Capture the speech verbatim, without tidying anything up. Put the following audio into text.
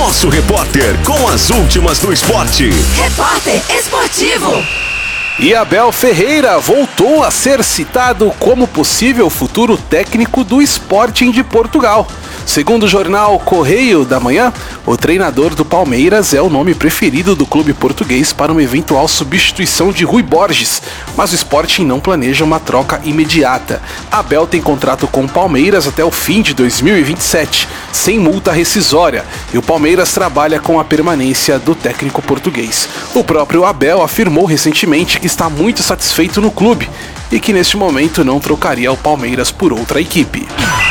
nosso repórter com as últimas do esporte. Repórter Esportivo. E Abel Ferreira voltou a ser citado como possível futuro técnico do Sporting de Portugal. Segundo o jornal Correio da Manhã, o treinador do Palmeiras é o nome preferido do clube português para uma eventual substituição de Rui Borges, mas o Sporting não planeja uma troca imediata. Abel tem contrato com o Palmeiras até o fim de dois mil e vinte e sete, sem multa rescisória, e o Palmeiras trabalha com a permanência do técnico português. O próprio Abel afirmou recentemente que está muito satisfeito no clube e que neste momento não trocaria o Palmeiras por outra equipe.